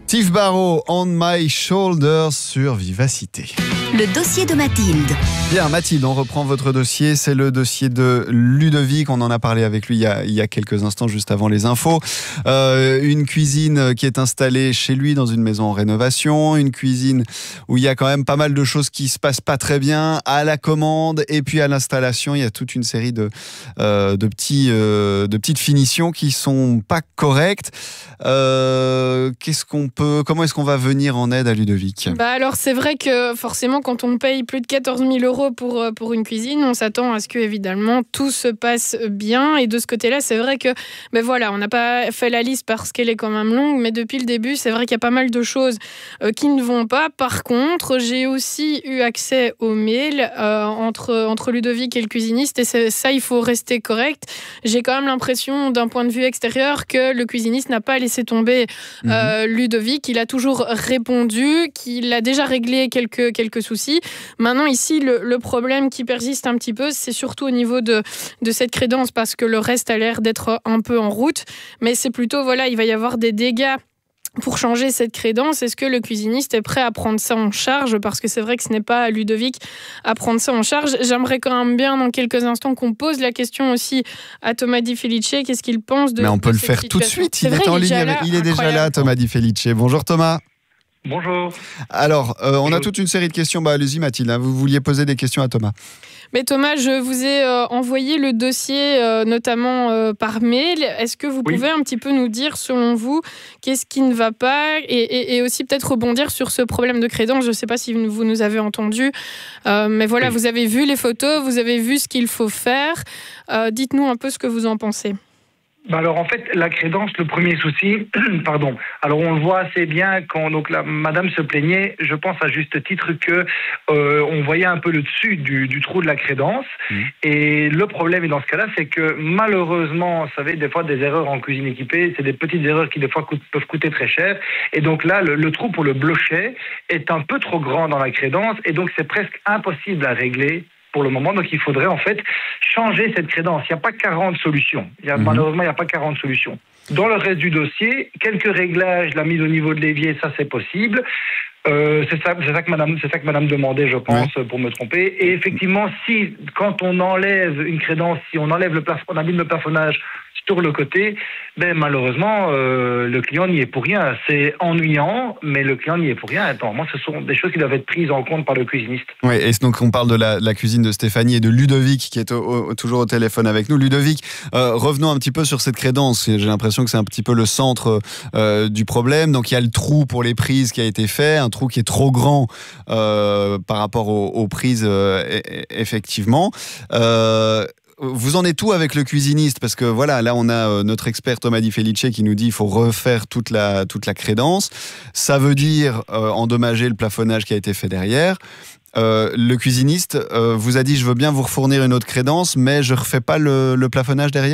Steve Barrow, On My Shoulders sur Vivacité. Le dossier de Mathilde. Bien, Mathilde, on reprend votre dossier. C'est le dossier de Ludovic. On en a parlé avec lui il y a quelques instants, juste avant les infos. Une cuisine qui est installée chez lui dans une maison en rénovation. Une cuisine où il y a quand même pas mal de choses qui se passent pas très bien à la commande. Et puis à l'installation, il y a toute une série de petites finitions qui sont pas correctes. Comment est-ce qu'on va venir en aide à Ludovic ? Alors c'est vrai que forcément quand on paye plus de 14 000 € pour une cuisine, on s'attend à ce que évidemment tout se passe bien, et de ce côté-là c'est vrai que on n'a pas fait la liste parce qu'elle est quand même longue, mais depuis le début c'est vrai qu'il y a pas mal de choses qui ne vont pas. Par contre, j'ai aussi eu accès aux mails entre Ludovic et le cuisiniste, et ça il faut rester correct. J'ai quand même l'impression d'un point de vue extérieur que le cuisiniste n'a pas laissé tomber Ludovic. Il a toujours répondu qu'il a déjà réglé quelques soucis. Maintenant, ici, le problème qui persiste un petit peu, c'est surtout au niveau de cette crédence, parce que le reste a l'air d'être un peu en route. Mais c'est plutôt, il va y avoir des dégâts pour changer cette crédence. Est-ce que le cuisiniste est prêt à prendre ça en charge ? Parce que c'est vrai que ce n'est pas à Ludovic à prendre ça en charge. J'aimerais quand même bien, dans quelques instants, qu'on pose la question aussi à Thomas Di Felice. Qu'est-ce qu'il pense de cette situation ? Mais on peut le faire tout de suite. Il est en ligne. Il est déjà là, Thomas Di Felice. Bonjour Thomas. Bonjour. Alors, on a toute une série de questions. Allez-y Mathilde, vous vouliez poser des questions à Thomas. Mais Thomas, je vous ai envoyé le dossier notamment par mail. Est-ce que vous pouvez un petit peu nous dire, selon vous, qu'est-ce qui ne va pas, et aussi peut-être rebondir sur ce problème de crédence ? Je ne sais pas si vous nous avez entendu, mais voilà, vous avez vu les photos, vous avez vu ce qu'il faut faire. Dites-nous un peu ce que vous en pensez. Alors en fait, la crédence, le premier souci, alors on le voit assez bien quand la madame se plaignait, je pense à juste titre que on voyait un peu le dessus du trou de la crédence. Et le problème dans ce cas-là, c'est que malheureusement, vous savez, des fois des erreurs en cuisine équipée, c'est des petites erreurs qui des fois peuvent coûter très cher. Et donc là, le trou pour le blochet est un peu trop grand dans la crédence, et donc c'est presque impossible à régler pour le moment. Donc il faudrait en fait changer cette crédence. Il n'y a pas 40 solutions. Malheureusement, il n'y a pas 40 solutions. Dans le reste du dossier, quelques réglages, la mise au niveau de l'évier, ça c'est possible. C'est ça que madame demandait, je pense, pour me tromper. Et effectivement, quand on enlève une crédence, si on enlève on abîme le plafonnage sur le côté, malheureusement, le client n'y est pour rien. C'est ennuyant, mais le client n'y est pour rien. Moi, ce sont des choses qui doivent être prises en compte par le cuisiniste. Oui, et donc on parle de la cuisine de Stéphanie et de Ludovic qui est toujours au téléphone avec nous. Ludovic, revenons un petit peu sur cette crédence. J'ai l'impression que c'est un petit peu le centre du problème. Donc il y a le trou pour les prises qui a été fait, un trou qui est trop grand par rapport aux prises, effectivement. Vous en êtes où avec le cuisiniste ? Parce que là on a notre expert Thomas Di Felice qui nous dit qu'il faut refaire toute la crédence. Ça veut dire endommager le plafonnage qui a été fait derrière. Le cuisiniste vous a dit: je veux bien vous refournir une autre crédence, mais je ne refais pas le plafonnage derrière ?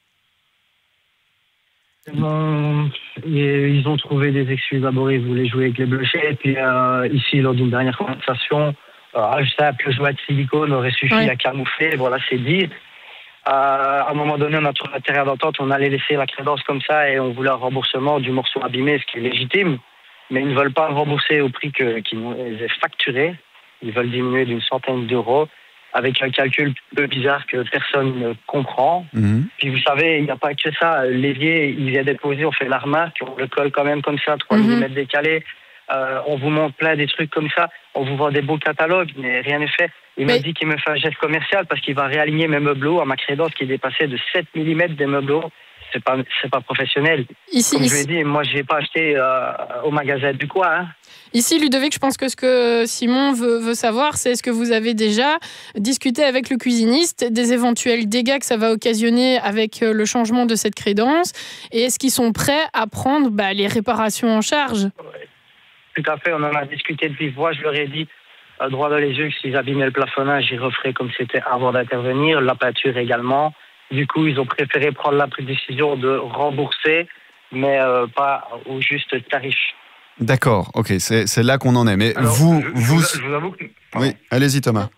Ils ont trouvé des excuses. D'abord, ils voulaient jouer avec les blochets. Et puis ici, lors d'une dernière conversation, ajouter un peu jouet de silicone aurait suffi à camoufler. Voilà, c'est dit. À un moment donné, on a trouvé un terrain d'entente. On allait laisser la crédence comme ça et on voulait un remboursement du morceau abîmé, ce qui est légitime. Mais ils ne veulent pas rembourser au prix qu'ils nous aient facturé. Ils veulent diminuer d'une centaine d'euros avec un calcul peu bizarre que personne ne comprend. Puis vous savez, il n'y a pas que ça. L'évier, il vient déposer, on fait la remarque, on le colle quand même comme ça, 3 mm décalé. On vous montre plein des trucs comme ça. On vous vend des beaux catalogues, mais rien n'est fait. Il m'a dit qu'il me fait un geste commercial parce qu'il va réaligner mes meubles à ma crédence qui est dépassée de 7 mm des meubles. C'est pas professionnel. Comme je l'ai dit, moi, je n'ai pas acheté au magasin du coin. Ici, Ludovic, je pense que ce que Simon veut savoir, c'est est-ce que vous avez déjà discuté avec le cuisiniste des éventuels dégâts que ça va occasionner avec le changement de cette crédence, et est-ce qu'ils sont prêts à prendre les réparations en charge ? Tout à fait, on en a discuté de vive voix. Je leur ai dit droit dans les yeux que s'ils abîmaient le plafonnage, ils referaient comme c'était avant d'intervenir, la peinture également. Du coup, ils ont préféré prendre la décision de rembourser, mais pas au juste tarif. D'accord, ok, c'est là qu'on en est. Mais alors, vous... Je vous avoue que... Oui, allez-y Thomas.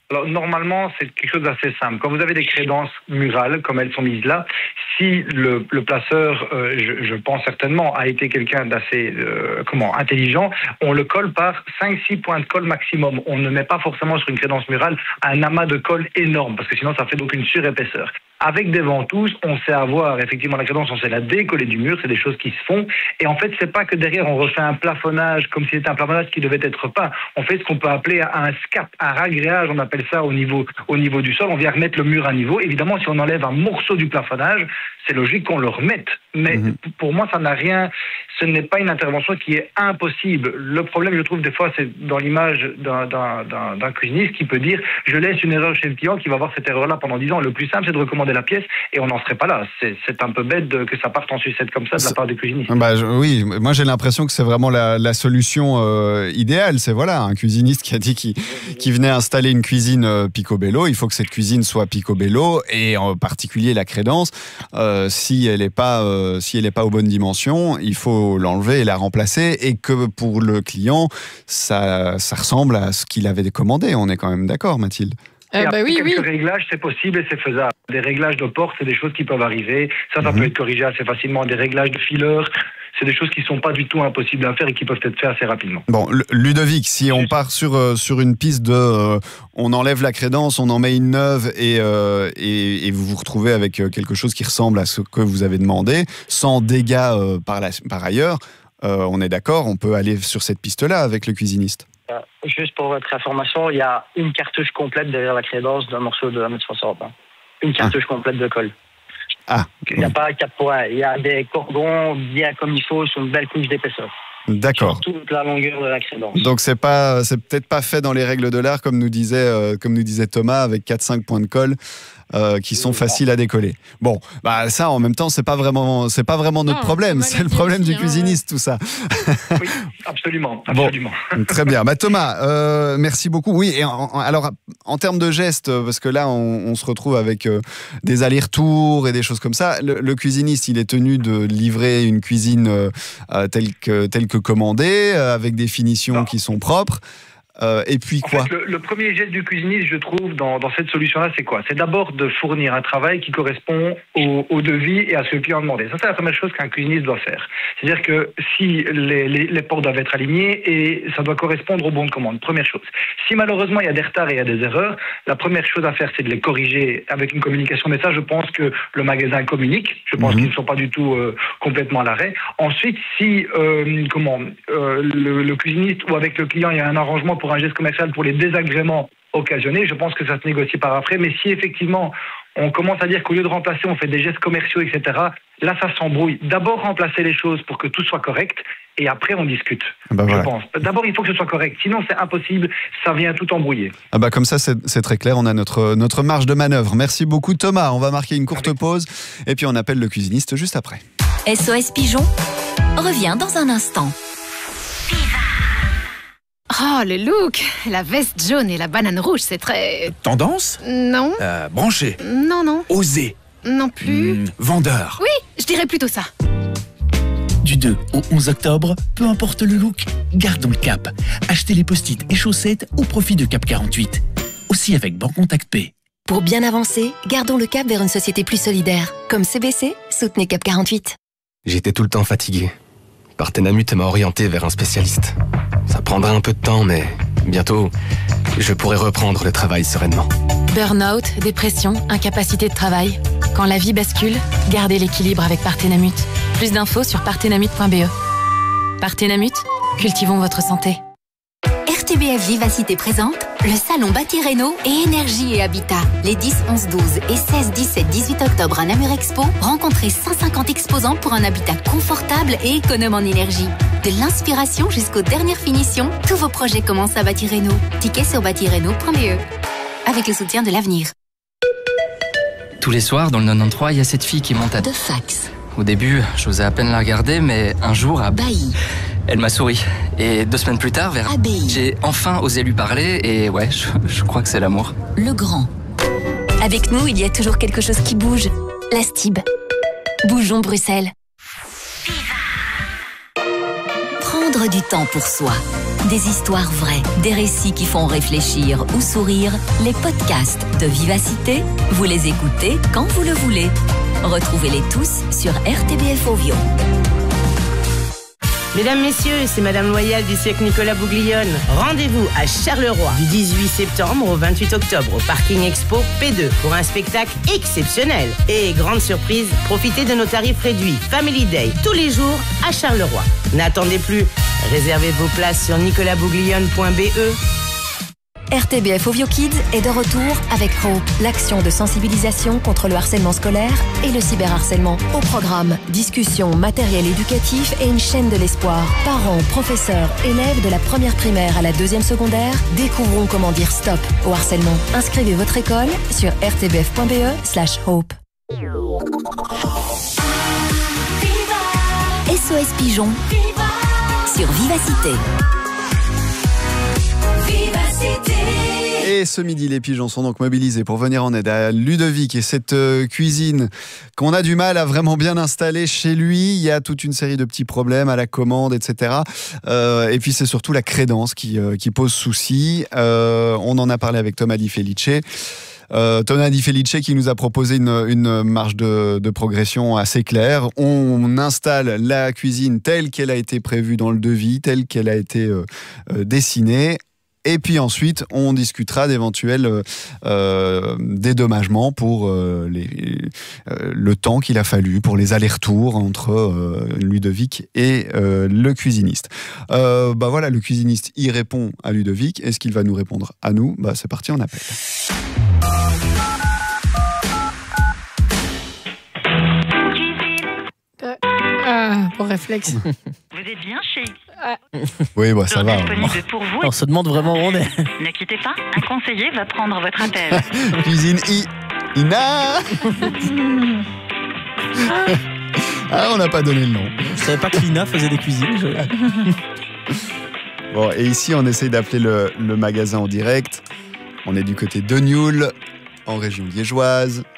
Alors, normalement, c'est quelque chose d'assez simple. Quand vous avez des crédences murales, comme elles sont mises là, si le placeur, je pense certainement, a été quelqu'un d'assez intelligent, on le colle par 5-6 points de colle maximum. On ne met pas forcément sur une crédence murale un amas de colle énorme, parce que sinon, ça fait donc une surépaisseur. Avec des ventouses, on sait avoir effectivement la crédence, on sait la décoller du mur, c'est des choses qui se font. Et en fait, c'est pas que derrière on refait un plafonnage comme si c'était un plafonnage qui devait être peint. On fait ce qu'on peut appeler un scap, un ragréage, on appelle ça au niveau du sol. On vient remettre le mur à niveau. Évidemment, si on enlève un morceau du plafonnage, c'est logique qu'on le remette. Mais pour moi, ça n'a rien. Ce n'est pas une intervention qui est impossible. Le problème, je trouve, des fois, c'est dans l'image d'un cuisiniste qui peut dire je laisse une erreur chez le client qui va avoir cette erreur-là pendant 10 ans. Le plus simple, c'est de recommander la pièce et on n'en serait pas là. C'est un peu bête que ça parte en sucette comme ça de la part des cuisinistes. Oui, moi j'ai l'impression que c'est vraiment la solution idéale. C'est voilà, un cuisiniste qui a dit qu'il venait installer une cuisine picobello. Il faut que cette cuisine soit picobello et en particulier la crédence. Si elle n'est pas aux bonnes dimensions, il faut l'enlever et la remplacer et que pour le client, ça ressemble à ce qu'il avait commandé. On est quand même d'accord, Mathilde? Quelques réglages, c'est possible et c'est faisable. Des réglages de porte, c'est des choses qui peuvent arriver. Ça peut être corrigé assez facilement. Des réglages de fileurs, c'est des choses qui ne sont pas du tout impossibles à faire et qui peuvent être faits assez rapidement. Bon, Ludovic, si on part sur une piste de on enlève la crédence, on en met une neuve et vous vous retrouvez avec quelque chose qui ressemble à ce que vous avez demandé, sans dégâts par ailleurs, on est d'accord, on peut aller sur cette piste-là avec le cuisiniste. Juste pour votre information, il y a une cartouche complète derrière la crédence d'un morceau de 1m60. Une cartouche complète de colle. Il n'y a pas 4 points. Il y a des cordons bien comme il faut sur une belle couche d'épaisseur. D'accord. Sur toute la longueur de la crédence. Donc c'est peut-être pas fait dans les règles de l'art comme nous disait Thomas avec 4-5 points de colle. Qui sont faciles à décoller. Bon, ça en même temps c'est pas vraiment notre problème, c'est le problème du cuisiniste tout ça. Oui, absolument. Bon, très bien. Thomas, merci beaucoup. Oui, et alors en termes de gestes, parce que là on se retrouve avec des allers-retours et des choses comme ça. Le cuisiniste, il est tenu de livrer une cuisine telle que commandée, avec des finitions qui sont propres. Et puis quoi ? En fait, le premier geste du cuisiniste, je trouve, dans cette solution-là, c'est quoi ? C'est d'abord de fournir un travail qui correspond au devis et à ce que le client a demandé. Ça, c'est la première chose qu'un cuisiniste doit faire. C'est-à-dire que si les portes doivent être alignées et ça doit correspondre au bon de commande. Première chose. Si malheureusement il y a des retards et il y a des erreurs, la première chose à faire, c'est de les corriger avec une communication. Mais ça, je pense que le magasin communique. Je pense qu'ils ne sont pas du tout complètement à l'arrêt. Ensuite, si le cuisiniste ou avec le client, il y a un arrangement pour un geste commercial pour les désagréments occasionnés, je pense que ça se négocie par après. Mais si effectivement on commence à dire qu'au lieu de remplacer, on fait des gestes commerciaux, etc., là ça s'embrouille. D'abord remplacer les choses pour que tout soit correct et après on discute. Je pense. D'abord il faut que ce soit correct, sinon c'est impossible, ça vient tout embrouiller. Comme ça c'est très clair, on a notre marge de manœuvre. Merci beaucoup Thomas, on va marquer une courte pause et puis on appelle le cuisiniste juste après. SOS Pigeon revient dans un instant. Oh, le look! La veste jaune et la banane rouge, c'est très... Tendance? Non. Branché? Non. Osé? Non plus. Vendeur? Oui, je dirais plutôt ça. Du 2 au 11 octobre, peu importe le look, gardons le cap. Achetez les post-it et chaussettes au profit de Cap 48. Aussi avec Bancontact Pay. Pour bien avancer, gardons le cap vers une société plus solidaire. Comme CBC, soutenez Cap 48. J'étais tout le temps fatigué. Partenamut m'a orienté vers un spécialiste. Ça prendra un peu de temps, mais bientôt, je pourrai reprendre le travail sereinement. Burnout, dépression, incapacité de travail. Quand la vie bascule, gardez l'équilibre avec Partenamut. Plus d'infos sur partenamut.be. Partenamut, cultivons votre santé. RTBF Vivacité présente le salon Bâti Réno et Énergie et Habitat. Les 10, 11, 12 et 16, 17, 18 octobre à Namur Expo, rencontrez 150 exposants pour un habitat confortable et économe en énergie. De l'inspiration jusqu'aux dernières finitions, tous vos projets commencent à Bâti Réno. Ticket sur bâtiréno.be. Avec le soutien de l'avenir. Tous les soirs, dans le 93, il y a cette fille qui monte à... De fax. Au début, j'osais à peine la regarder, mais un jour, Bailly. Elle m'a souri. Et 2 semaines plus tard, j'ai enfin osé lui parler et ouais, je crois que c'est l'amour. Le Grand. Avec nous, il y a toujours quelque chose qui bouge. La Stib. Bougeons Bruxelles. Prendre prendre du temps pour soi. Des histoires vraies, des récits qui font réfléchir ou sourire. Les podcasts de Vivacité, vous les écoutez quand vous le voulez. Retrouvez-les tous sur RTBF Ovio. Mesdames, Messieurs, c'est Madame Loyal du cirque Nicolas Bouglione. Rendez-vous à Charleroi du 18 septembre au 28 octobre au Parking Expo P2 pour un spectacle exceptionnel. Et grande surprise, profitez de nos tarifs réduits Family Day tous les jours à Charleroi. N'attendez plus, réservez vos places sur nicolasbouglione.be. RTBF Ovio Kids est de retour avec Hope, l'action de sensibilisation contre le harcèlement scolaire et le cyberharcèlement. Au programme, discussions, matériel éducatif et une chaîne de l'espoir. Parents, professeurs, élèves de la première primaire à la deuxième secondaire découvrons comment dire stop au harcèlement. Inscrivez votre école sur rtbf.be/hope. SOS Pigeon sur Vivacité. Et ce midi, les pigeons sont donc mobilisés pour venir en aide à Ludovic et cette cuisine qu'on a du mal à vraiment bien installer chez lui. Il y a toute une série de petits problèmes à la commande, etc. Et puis c'est surtout la crédence qui pose souci. On en a parlé avec Thomas Di Felice. Thomas Di Felice qui nous a proposé une marge de progression assez claire. On installe la cuisine telle qu'elle a été prévue dans le devis, telle qu'elle a été dessinée. Et puis ensuite, on discutera d'éventuels dédommagements pour le temps qu'il a fallu pour les allers-retours entre Ludovic et le cuisiniste. Voilà, le cuisiniste y répond à Ludovic. Est-ce qu'il va nous répondre à nous ? C'est parti, on appelle. Pour réflexe. Vous êtes bien chez... Oui, ça va. Pour vous. On se demande vraiment où on est. Ne quittez pas, un conseiller va prendre votre appel. Cuisine Ina. On n'a pas donné le nom. Je savais pas que Lina faisait des cuisines. Bon, et ici, on essaye d'appeler le magasin en direct. On est du côté de Nioul, en région liégeoise.